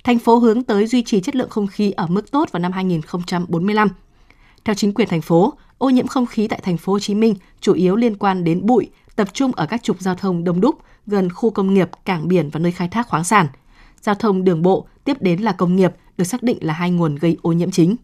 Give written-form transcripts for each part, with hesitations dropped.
Thành phố hướng tới duy trì chất lượng không khí ở mức tốt vào năm 2045. Theo chính quyền thành phố, ô nhiễm không khí tại thành phố Hồ Chí Minh chủ yếu liên quan đến bụi, tập trung ở các trục giao thông đông đúc gần khu công nghiệp, cảng biển và nơi khai thác khoáng sản. Giao thông đường bộ, tiếp đến là công nghiệp, được xác định là hai nguồn gây ô nhiễm chính.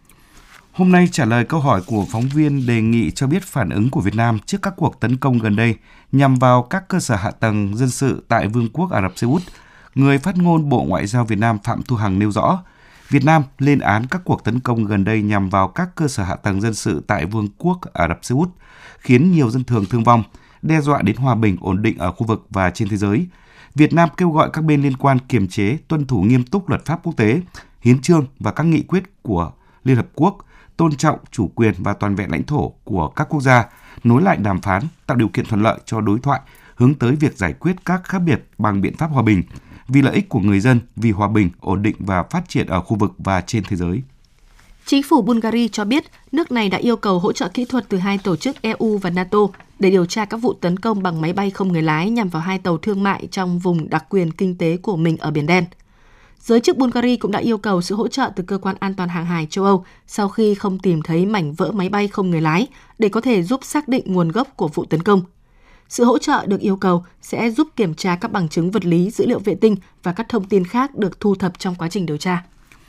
Hôm nay trả lời câu hỏi của phóng viên đề nghị cho biết phản ứng của Việt Nam trước các cuộc tấn công gần đây nhằm vào các cơ sở hạ tầng dân sự tại Vương quốc Ả Rập Xê Út, người phát ngôn Bộ Ngoại giao Việt Nam Phạm Thu Hằng nêu rõ, Việt Nam lên án các cuộc tấn công gần đây nhằm vào các cơ sở hạ tầng dân sự tại Vương quốc Ả Rập Xê Út, khiến nhiều dân thường thương vong, đe dọa đến hòa bình ổn định ở khu vực và trên thế giới. Việt Nam kêu gọi các bên liên quan kiềm chế, tuân thủ nghiêm túc luật pháp quốc tế, hiến chương và các nghị quyết của Liên Hợp Quốc, tôn trọng chủ quyền và toàn vẹn lãnh thổ của các quốc gia, nối lại đàm phán, tạo điều kiện thuận lợi cho đối thoại, hướng tới việc giải quyết các khác biệt bằng biện pháp hòa bình, vì lợi ích của người dân, vì hòa bình, ổn định và phát triển ở khu vực và trên thế giới. Chính phủ Bulgaria cho biết nước này đã yêu cầu hỗ trợ kỹ thuật từ hai tổ chức EU và NATO để điều tra các vụ tấn công bằng máy bay không người lái nhằm vào hai tàu thương mại trong vùng đặc quyền kinh tế của mình ở Biển Đen. Giới chức Bulgaria cũng đã yêu cầu sự hỗ trợ từ Cơ quan An toàn Hàng hải châu Âu sau khi không tìm thấy mảnh vỡ máy bay không người lái để có thể giúp xác định nguồn gốc của vụ tấn công. Sự hỗ trợ được yêu cầu sẽ giúp kiểm tra các bằng chứng vật lý, dữ liệu vệ tinh và các thông tin khác được thu thập trong quá trình điều tra.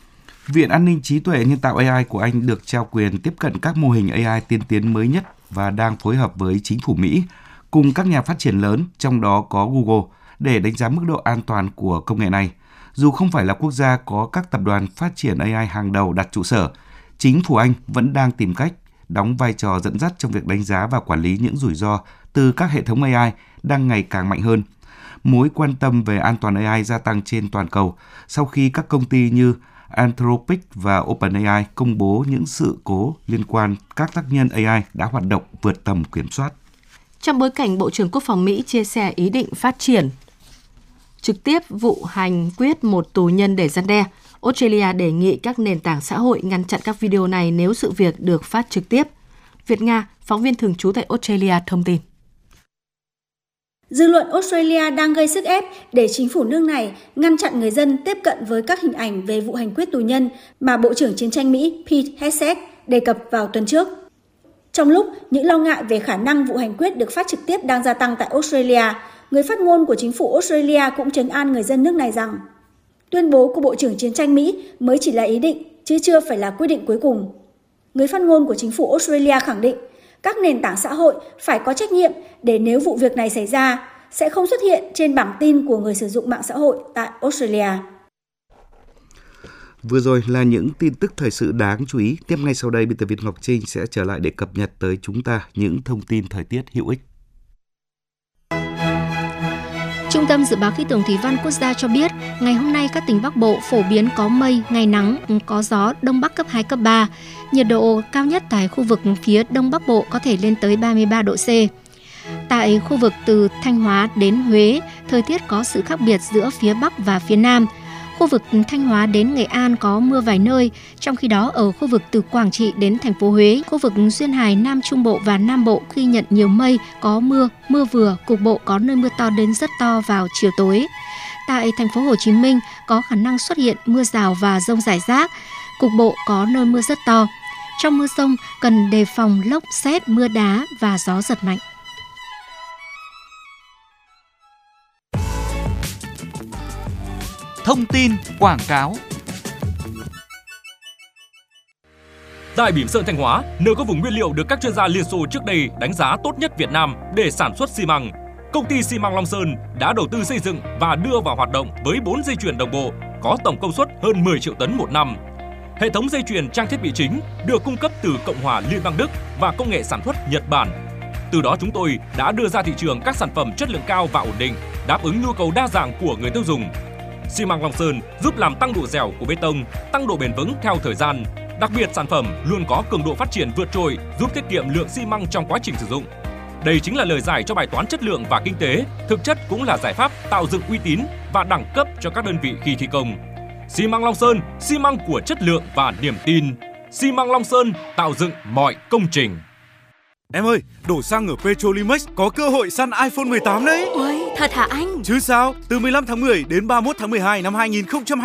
Viện An ninh trí tuệ nhân tạo AI của Anh được trao quyền tiếp cận các mô hình AI tiên tiến mới nhất và đang phối hợp với chính phủ Mỹ cùng các nhà phát triển lớn, trong đó có Google, để đánh giá mức độ an toàn của công nghệ này. Dù không phải là quốc gia có các tập đoàn phát triển AI hàng đầu đặt trụ sở, chính phủ Anh vẫn đang tìm cách đóng vai trò dẫn dắt trong việc đánh giá và quản lý những rủi ro từ các hệ thống AI đang ngày càng mạnh hơn. Mối quan tâm về an toàn AI gia tăng trên toàn cầu sau khi các công ty như Anthropic và OpenAI công bố những sự cố liên quan các tác nhân AI đã hoạt động vượt tầm kiểm soát. Trong bối cảnh Bộ trưởng Quốc phòng Mỹ chia sẻ ý định phát triển trực tiếp vụ hành quyết một tù nhân để răn đe, Australia đề nghị các nền tảng xã hội ngăn chặn các video này nếu sự việc được phát trực tiếp. Việt Nga, phóng viên thường trú tại Australia thông tin. Dư luận Australia đang gây sức ép để chính phủ nước này ngăn chặn người dân tiếp cận với các hình ảnh về vụ hành quyết tù nhân mà Bộ trưởng Chiến tranh Mỹ Pete Hegseth đề cập vào tuần trước. Trong lúc những lo ngại về khả năng vụ hành quyết được phát trực tiếp đang gia tăng tại Australia, người phát ngôn của chính phủ Australia cũng trấn an người dân nước này rằng tuyên bố của Bộ trưởng Chiến tranh Mỹ mới chỉ là ý định, chứ chưa phải là quyết định cuối cùng. Người phát ngôn của chính phủ Australia khẳng định các nền tảng xã hội phải có trách nhiệm để nếu vụ việc này xảy ra, sẽ không xuất hiện trên bảng tin của người sử dụng mạng xã hội tại Australia. Vừa rồi là những tin tức thời sự đáng chú ý. Tiếp ngay sau đây, biên tập viên Ngọc Trinh sẽ trở lại để cập nhật tới chúng ta những thông tin thời tiết hữu ích. Trung tâm Dự báo Khí tượng Thủy văn Quốc gia cho biết, ngày hôm nay các tỉnh Bắc Bộ phổ biến có mây, ngày nắng, có gió Đông Bắc cấp 2, cấp 3. Nhiệt độ cao nhất tại khu vực phía Đông Bắc Bộ có thể lên tới 33 độ C. Tại khu vực từ Thanh Hóa đến Huế, thời tiết có sự khác biệt giữa phía Bắc và phía Nam. Khu vực Thanh Hóa đến Nghệ An có mưa vài nơi, trong khi đó ở khu vực từ Quảng Trị đến thành phố Huế, khu vực duyên hải Nam Trung Bộ và Nam Bộ ghi nhận nhiều mây, có mưa, mưa vừa, cục bộ có nơi mưa to đến rất to vào chiều tối. Tại thành phố Hồ Chí Minh có khả năng xuất hiện mưa rào và dông rải rác, cục bộ có nơi mưa rất to. Trong mưa dông cần đề phòng lốc, sét, mưa đá và gió giật mạnh. Thông tin quảng cáo. Tại Bỉm Sơn Thanh Hóa, nơi có vùng nguyên liệu được các chuyên gia Liên Xô trước đây đánh giá tốt nhất Việt Nam để sản xuất xi măng, công ty xi măng Long Sơn đã đầu tư xây dựng và đưa vào hoạt động với 4 dây chuyền đồng bộ có tổng công suất hơn 10 triệu tấn một năm. Hệ thống dây chuyền trang thiết bị chính được cung cấp từ Cộng hòa Liên bang Đức và công nghệ sản xuất Nhật Bản. Từ đó chúng tôi đã đưa ra thị trường các sản phẩm chất lượng cao và ổn định, đáp ứng nhu cầu đa dạng của người tiêu dùng. Xi măng Long Sơn giúp làm tăng độ dẻo của bê tông, tăng độ bền vững theo thời gian. Đặc biệt sản phẩm luôn có cường độ phát triển vượt trội, giúp tiết kiệm lượng xi măng trong quá trình sử dụng. Đây chính là lời giải cho bài toán chất lượng và kinh tế, thực chất cũng là giải pháp tạo dựng uy tín và đẳng cấp cho các đơn vị khi thi công. Xi măng Long Sơn, xi măng của chất lượng và niềm tin. Xi măng Long Sơn tạo dựng mọi công trình. Em ơi, đổ xăng ở Petrolimex có cơ hội săn iPhone 18 đấy. Ôi, thật hả anh? Chứ sao? Từ 15 tháng 10 đến 31 tháng 12 năm 2020